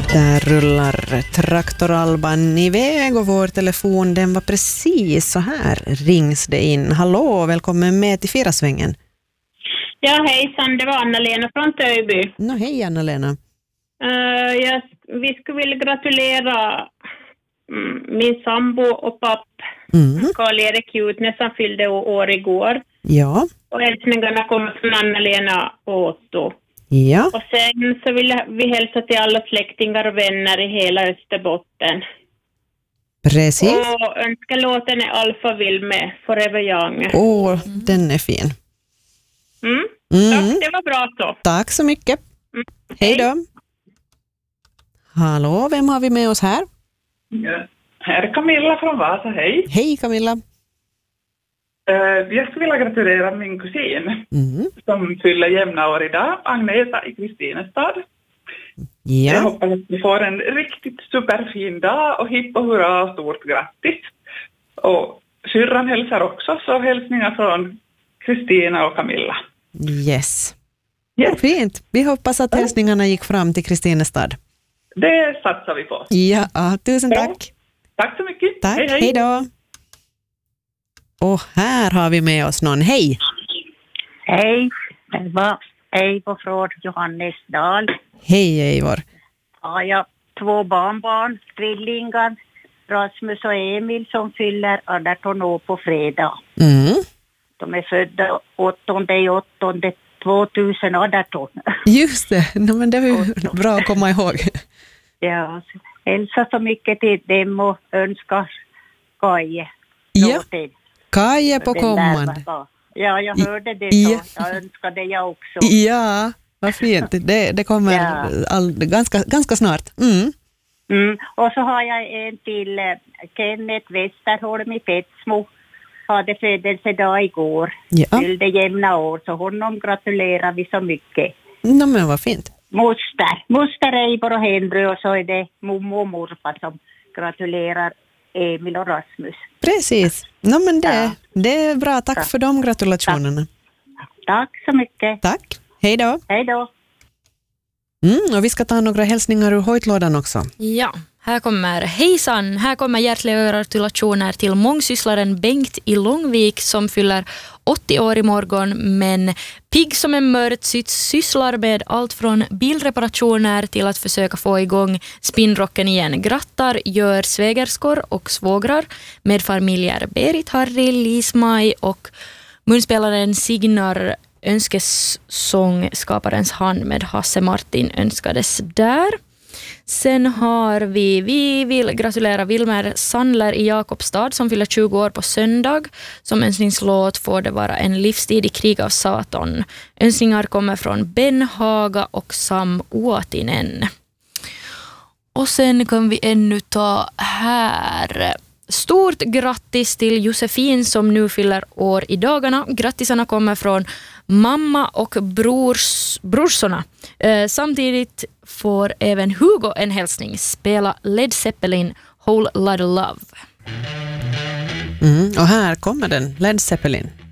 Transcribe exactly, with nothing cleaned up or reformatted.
Där rullar traktoralban iväg och vår telefon, den var precis så här. Rings det in. Hallå, välkommen med till Firasvängen. Ja, hejsan, det var Anna-Lena från Töjby. Nå, hej Anna-Lena. Uh, jag, vi skulle vilja gratulera mm, min sambo och papp Mm. Karl-Erik Jutne som fyllde år igår. Ja. Och hälsningarna kommer från Anna-Lena och Otto. Ja. Och sen så vill vi hälsa till alla släktingar och vänner i hela Österbotten. Precis. Och önska låten är Alfa vill med Forever Young. Åh, oh, den är fin. Mm. Mm. Ja, det var bra så. Tack så mycket. Mm. Hej då. Hallå, vem har vi med oss här? Ja, här är Camilla från Vasa, hej. Hej Camilla. Uh, jag skulle vilja gratulera min kusin Mm. som fyller jämna år idag, Agneta i Kristinestad. Jag Ja. hoppas att ni får en riktigt superfin dag och hipp och hurra och stort grattis. Och syrran hälsar också, så hälsningar från Kristina och Camilla. Yes. Yes. Fint. Vi hoppas att hälsningarna gick fram till Kristinestad. Det satsar vi på. Ja, ah, tusen Ja. tack. Tack så mycket. Tack, hej, hej. hej då. Och här har vi med oss någon. Hej. Hej, det var Eivor från Johannesdal. Hej Eivor. Ja, jag har två barnbarn, tvillingar, Rasmus och Emil som fyller arton år på fredag. Mm. De är födda åttonde i åttonde tvåtusenarton. Just det, no, men det är ju bra att komma ihåg. Ja, så hälsa så mycket till dem och önskar Kaje. Ja, Kaj är på Den kommande. där var- Ja, jag hörde det Ja. så. Jag önskade jag också. Ja, vad fint. Det, det kommer Ja. all, ganska, ganska snart. Mm. Mm. Och så har jag en till eh, Kenneth Westerholm i Petsmo. Hade födelsedag igår. Ja, Fyllde jämna år, så honom gratulerar vi så mycket. no, men vad fint. Moster, moster Eivor och Henry, och så är det mommo och morfar som gratulerar Emil och Rasmus. Precis. No, men det, Ja. det är bra. Tack Ja. för de gratulationerna. Tack så mycket. Tack. Hej då. Hej då. Mm, och vi ska ta några hälsningar ur hojtlådan också. Ja, här kommer hejsan. Här kommer hjärtliga gratulationer till mångsysslaren Bengt i Långvik som fyller åttio år i morgon, men pigg som en mört sysslar med allt från bilreparationer till att försöka få igång spinnrocken igen. Grattar gör svägerskor och svågrar med familjer Berit, Harry, Lismaj och munspelaren Signar. Önskesång Skaparens hand med Hasse Martin önskades där. Sen har vi, vi vill gratulera Wilmer Sandler i Jakobstad som fyller tjugo år på söndag. Som önskningslåt får det vara En livstid i krig av Satan. Önskningar kommer från Ben Haga och Sam Uotinen. Och sen kan vi ännu ta här. Stort grattis till Josefin som nu fyller år i dagarna. Grattisarna kommer från mamma och brors, brorsorna. Eh, samtidigt får även Hugo en hälsning. Spela Led Zeppelin Whole Lotta Love. Mm, och här kommer den, Led Zeppelin.